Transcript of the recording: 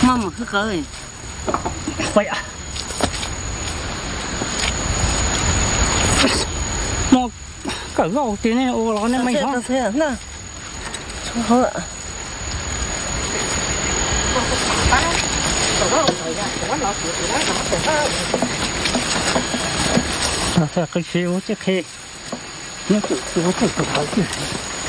mama cứ cười vậy à một cái gạo tiền này ô nó này nó thế nè không ạ cái xíu chứ khi nó tự tự tự tự